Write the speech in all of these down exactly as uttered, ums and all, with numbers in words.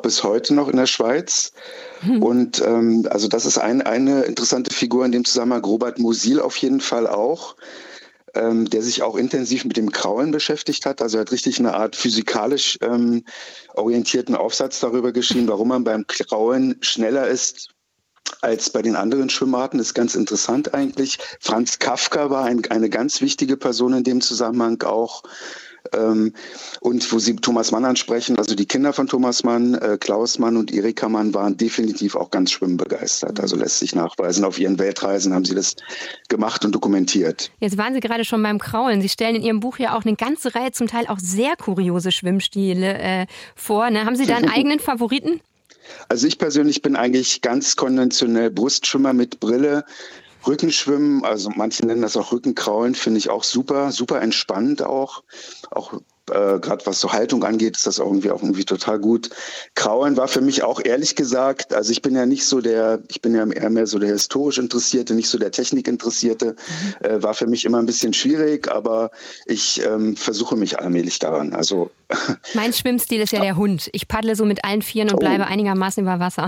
bis heute noch in der Schweiz. Hm. Und ähm, also das ist ein, eine interessante Figur in dem Zusammenhang. Robert Musil auf jeden Fall auch, ähm, der sich auch intensiv mit dem Kraulen beschäftigt hat. Also er hat richtig eine Art physikalisch ähm, orientierten Aufsatz darüber geschrieben, warum man beim Kraulen schneller ist als bei den anderen Schwimmarten. Das ist ganz interessant eigentlich. Franz Kafka war ein, eine ganz wichtige Person in dem Zusammenhang auch. Ähm, und wo Sie Thomas Mann ansprechen, also die Kinder von Thomas Mann, äh, Klaus Mann und Erika Mann waren definitiv auch ganz schwimmbegeistert. Also lässt sich nachweisen, auf ihren Weltreisen haben sie das gemacht und dokumentiert. Jetzt waren Sie gerade schon beim Kraulen. Sie stellen in Ihrem Buch ja auch eine ganze Reihe zum Teil auch sehr kuriose Schwimmstile äh, vor. Ne? Haben Sie da einen eigenen Favoriten? Also ich persönlich bin eigentlich ganz konventionell Brustschwimmer mit Brille. Rückenschwimmen, also manche nennen das auch Rückenkraulen, finde ich auch super, super entspannend auch. Auch äh, gerade was so Haltung angeht, ist das auch irgendwie auch irgendwie total gut. Kraulen war für mich auch ehrlich gesagt, also ich bin ja nicht so der, ich bin ja eher mehr so der historisch Interessierte, nicht so der Technik Interessierte, mhm. äh, war für mich immer ein bisschen schwierig, aber ich ähm, versuche mich allmählich daran. Also mein Schwimmstil ist ja der Hund. Ich paddle so mit allen Vieren und oh. bleibe einigermaßen über Wasser.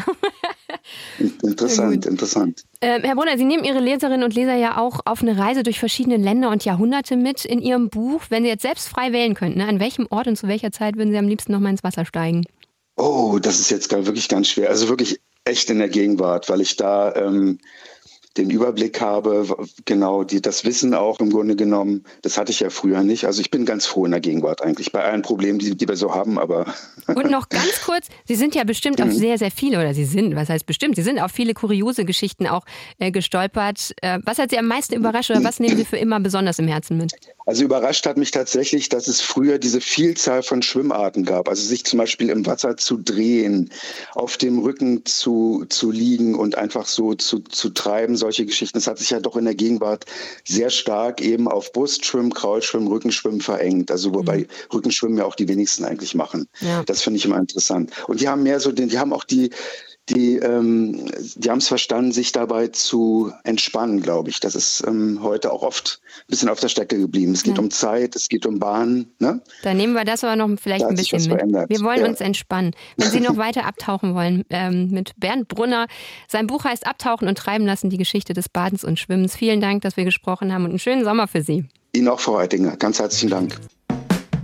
Interessant, interessant. Äh, Herr Brunner, Sie nehmen Ihre Leserinnen und Leser ja auch auf eine Reise durch verschiedene Länder und Jahrhunderte mit in Ihrem Buch. Wenn Sie jetzt selbst frei wählen könnten, ne, an welchem Ort und zu welcher Zeit würden Sie am liebsten noch mal ins Wasser steigen? Oh, das ist jetzt wirklich ganz schwer. Also wirklich echt in der Gegenwart, weil ich da ähm, den Überblick habe, genau, die, das Wissen auch im Grunde genommen, das hatte ich ja früher nicht. Also ich bin ganz froh in der Gegenwart eigentlich, bei allen Problemen, die, die wir so haben, aber... Und noch ganz kurz, Sie sind ja bestimmt auf sehr, sehr viele, oder Sie sind, was heißt bestimmt, Sie sind auf viele kuriose Geschichten auch äh, gestolpert. Äh, was hat Sie am meisten überrascht oder was nehmen Sie für immer besonders im Herzen mit? Also überrascht hat mich tatsächlich, dass es früher diese Vielzahl von Schwimmarten gab. Also sich zum Beispiel im Wasser zu drehen, auf dem Rücken zu, zu liegen und einfach so zu, zu treiben, solche Geschichten. Das hat sich ja doch in der Gegenwart sehr stark eben auf Brustschwimmen, Kraulschwimmen, Rückenschwimmen verengt. Also wobei mhm. Rückenschwimmen ja auch die wenigsten eigentlich machen. Ja. Das finde ich immer interessant. Und die haben mehr so den, die haben auch die, Die, ähm, die haben es verstanden, sich dabei zu entspannen, glaube ich. Das ist ähm, heute auch oft ein bisschen auf der Strecke geblieben. Es geht ja. um Zeit, es geht um Bahn. Ne? Da nehmen wir das aber noch vielleicht da ein bisschen mit. Verändert. Wir wollen ja. uns entspannen. Wenn Sie noch weiter abtauchen wollen ähm, mit Bernd Brunner. Sein Buch heißt Abtauchen und treiben lassen, die Geschichte des Badens und Schwimmens. Vielen Dank, dass wir gesprochen haben und einen schönen Sommer für Sie. Ihnen auch, Frau Reitinger. Ganz herzlichen Dank.